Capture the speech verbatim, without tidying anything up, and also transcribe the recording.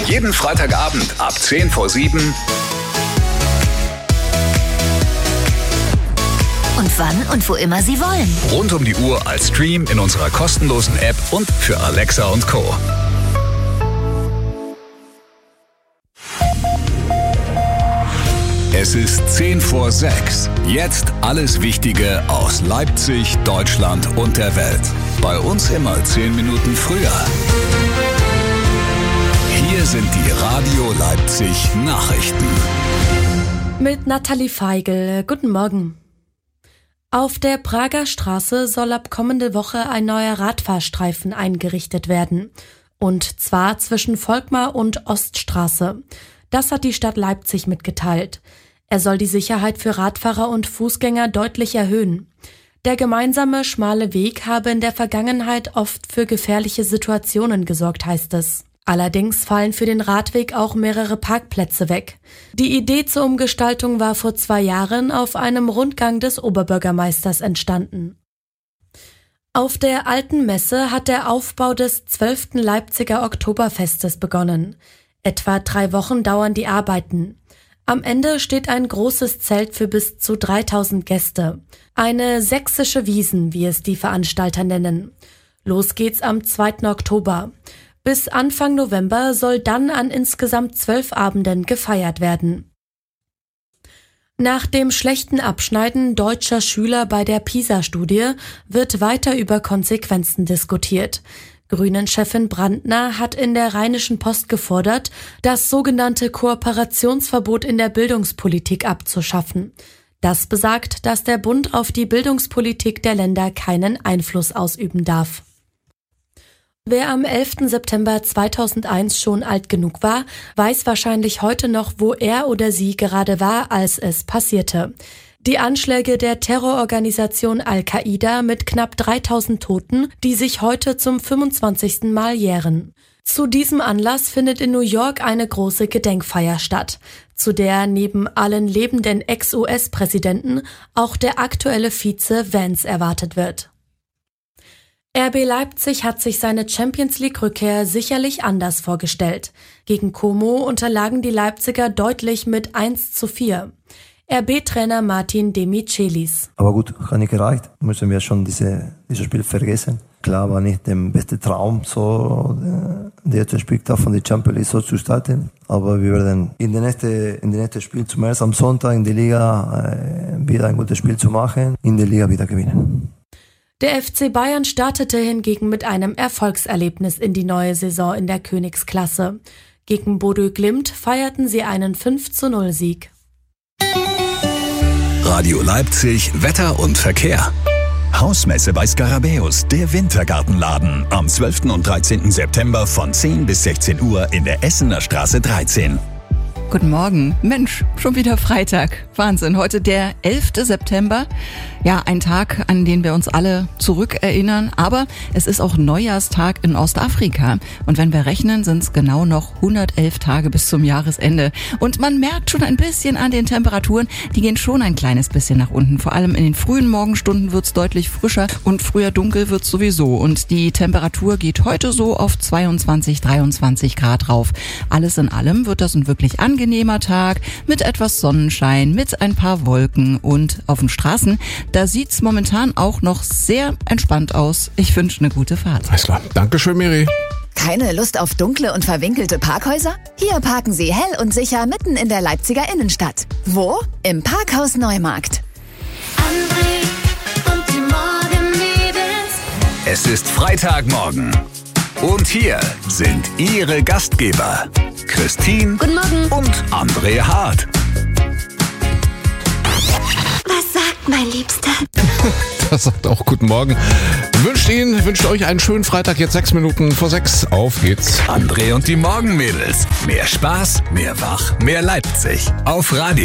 Jeden Freitagabend ab zehn vor sieben. Und wann und wo immer Sie wollen. Rund um die Uhr als Stream in unserer kostenlosen App und für Alexa und Co. Es ist zehn vor sechs. Jetzt alles Wichtige aus Leipzig, Deutschland und der Welt. Bei uns immer zehn Minuten früher. Hier sind die Radio Leipzig Nachrichten. Mit Nathalie Feigl. Guten Morgen. Auf der Prager Straße soll ab kommende Woche ein neuer Radfahrstreifen eingerichtet werden. Und zwar zwischen Volkmar und Oststraße. Das hat die Stadt Leipzig mitgeteilt. Er soll die Sicherheit für Radfahrer und Fußgänger deutlich erhöhen. Der gemeinsame schmale Weg habe in der Vergangenheit oft für gefährliche Situationen gesorgt, heißt es. Allerdings fallen für den Radweg auch mehrere Parkplätze weg. Die Idee zur Umgestaltung war vor zwei Jahren auf einem Rundgang des Oberbürgermeisters entstanden. Auf der Alten Messe hat der Aufbau des zwölften Leipziger Oktoberfestes begonnen. Etwa drei Wochen dauern die Arbeiten. Am Ende steht ein großes Zelt für bis zu dreitausend Gäste. Eine sächsische Wiesn, wie es die Veranstalter nennen. Los geht's am zweiten Oktober. Bis Anfang November soll dann an insgesamt zwölf Abenden gefeiert werden. Nach dem schlechten Abschneiden deutscher Schüler bei der PISA-Studie wird weiter über Konsequenzen diskutiert. Grünen-Chefin Brandner hat in der Rheinischen Post gefordert, das sogenannte Kooperationsverbot in der Bildungspolitik abzuschaffen. Das besagt, dass der Bund auf die Bildungspolitik der Länder keinen Einfluss ausüben darf. Wer am elften September zweitausendeins schon alt genug war, weiß wahrscheinlich heute noch, wo er oder sie gerade war, als es passierte. Die Anschläge der Terrororganisation Al-Qaida mit knapp dreitausend Toten, die sich heute zum fünfundzwanzigsten Mal jähren. Zu diesem Anlass findet in New York eine große Gedenkfeier statt, zu der neben allen lebenden Ex-U S-Präsidenten auch der aktuelle Vize Vance erwartet wird. R B Leipzig hat sich seine Champions-League-Rückkehr sicherlich anders vorgestellt. Gegen Como unterlagen die Leipziger deutlich mit eins zu vier. R B-Trainer Martin Demichelis. Aber gut, hat nicht gereicht. Müssen wir schon diese, dieses Spiel vergessen. Klar war nicht der beste Traum, so der erste Spieltag von der Champions League so zu starten. Aber wir werden in den nächsten, in den nächsten Spiel, zuerst am Sonntag in der Liga, äh, wieder ein gutes Spiel zu machen, in der Liga wieder gewinnen. Der F C Bayern startete hingegen mit einem Erfolgserlebnis in die neue Saison in der Königsklasse. Gegen Bodø Glimt feierten sie einen fünf zu null Sieg. Radio Leipzig, Wetter und Verkehr. Hausmesse bei Skarabäus, der Wintergartenladen. Am zwölften und dreizehnten September von zehn bis sechzehn Uhr in der Essener Straße dreizehn. Guten Morgen. Mensch, schon wieder Freitag. Wahnsinn. Heute der elfte September. Ja, ein Tag, an den wir uns alle zurückerinnern. Aber es ist auch Neujahrstag in Ostafrika. Und wenn wir rechnen, sind es genau noch hundertelf Tage bis zum Jahresende. Und man merkt schon ein bisschen an den Temperaturen, die gehen schon ein kleines bisschen nach unten. Vor allem in den frühen Morgenstunden wird es deutlich frischer und früher dunkel wird es sowieso. Und die Temperatur geht heute so auf zweiundzwanzig, dreiundzwanzig Grad rauf. Alles in allem wird das ein wirklich angenehmer angenehmer Tag mit etwas Sonnenschein, mit ein paar Wolken und auf den Straßen, da sieht's momentan auch noch sehr entspannt aus. Ich wünsche eine gute Fahrt. Alles klar. Dankeschön, Miri. Keine Lust auf dunkle und verwinkelte Parkhäuser? Hier parken Sie hell und sicher mitten in der Leipziger Innenstadt. Wo? Im Parkhaus Neumarkt. André und die Morgenmädels. Es ist Freitagmorgen. Und hier sind Ihre Gastgeber, Christine Guten Morgen. und André Hart. Was sagt mein Liebster? Das sagt auch guten Morgen. Wünscht Ihnen, wünscht euch einen schönen Freitag, jetzt sechs Minuten vor sechs. Auf geht's. André und die Morgenmädels. Mehr Spaß, mehr Wach, mehr Leipzig. Auf Radio